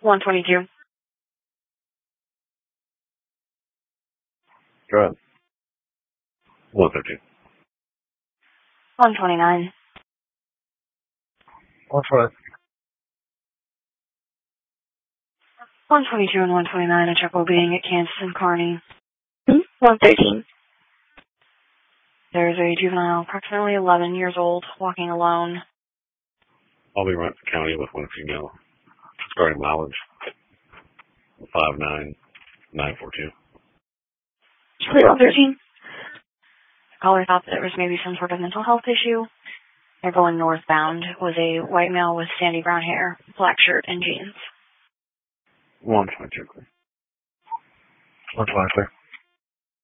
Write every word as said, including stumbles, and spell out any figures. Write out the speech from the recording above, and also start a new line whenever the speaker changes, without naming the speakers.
one twenty-two.
Go ahead. one thirteen.
one twenty-nine.
one twenty.
one twenty-two and one twenty-nine, a check will be being at Kansas and Kearney.
one thirteen.
There's a juvenile, approximately eleven years old, walking alone.
I'll be running for county with one female. Starting mileage. five nine nine four two.
Charlie one thirteen.
The caller thought that there was maybe some sort of mental health issue. They're going northbound. It was a white male with sandy brown hair, black shirt, and jeans.
one twenty-two. one twenty-three.